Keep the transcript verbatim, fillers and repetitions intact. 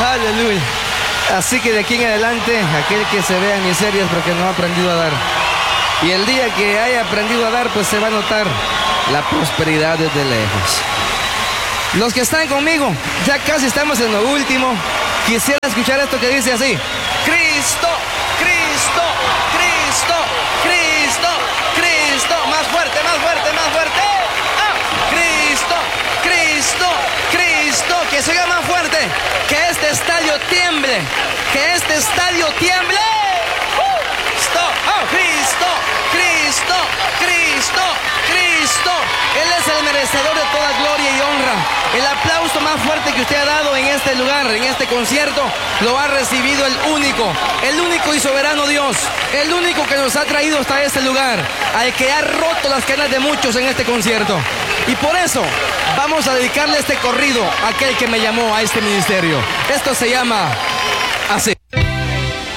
Aleluya. Así que de aquí en adelante, aquel que se vea en miserias porque no ha aprendido a dar. Y el día que haya aprendido a dar, pues se va a notar la prosperidad desde lejos. Los que están conmigo, ya casi estamos en lo último. Quisiera escuchar esto que dice así: Cristo, Cristo, Cristo, Cristo, Cristo. Más fuerte, más fuerte, más fuerte. ¡Ah! Cristo, Cristo, Cristo. Que se oiga más fuerte. Que este estadio tiemble. Que este estadio tiemble. Oh, Cristo, Cristo, Cristo, Cristo. Él es el merecedor de toda gloria y honra. El aplauso más fuerte que usted ha dado en este lugar, en este concierto, lo ha recibido el único, el único y soberano Dios, el único que nos ha traído hasta este lugar, al que ha roto las cadenas de muchos en este concierto. Y por eso vamos a dedicarle este corrido a aquel que me llamó a este ministerio. Esto se llama así.